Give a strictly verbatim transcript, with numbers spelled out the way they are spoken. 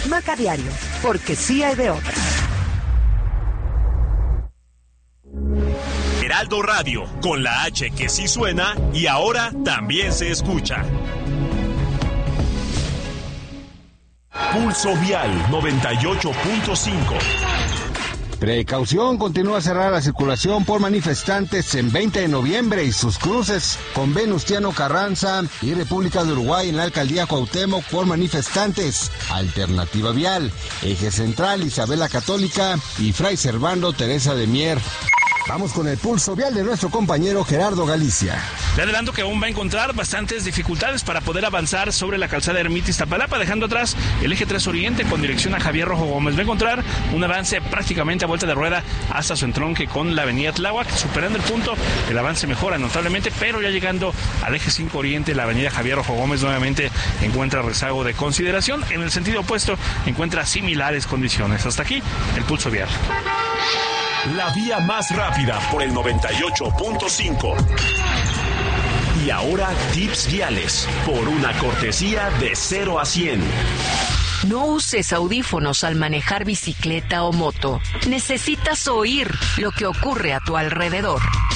Maca Diario, porque sí hay de otra. Heraldo Radio, con la H que sí suena y ahora también se escucha. Pulso Vial noventa y ocho punto cinco. Precaución, continúa cerrada la circulación por manifestantes en veinte de noviembre y sus cruces con Venustiano Carranza y República de Uruguay en la alcaldía Cuauhtémoc por manifestantes. Alternativa Vial, Eje Central, Isabel la Católica y Fray Servando Teresa de Mier. Vamos con el pulso vial de nuestro compañero Gerardo Galicia. Le adelanto que aún va a encontrar bastantes dificultades para poder avanzar sobre la calzada Ermita Iztapalapa, dejando atrás el eje tres Oriente con dirección a Javier Rojo Gómez. Va a encontrar un avance prácticamente a vuelta de rueda hasta su entronque con la avenida Tláhuac, superando el punto, el avance mejora notablemente, pero ya llegando al eje cinco Oriente, la avenida Javier Rojo Gómez nuevamente encuentra rezago de consideración. En el sentido opuesto encuentra similares condiciones. Hasta aquí el pulso vial. La vía más rápida por el noventa y ocho punto cinco. Y ahora tips viales por una cortesía de cero a cien. No uses audífonos al manejar bicicleta o moto. Necesitas oír lo que ocurre a tu alrededor.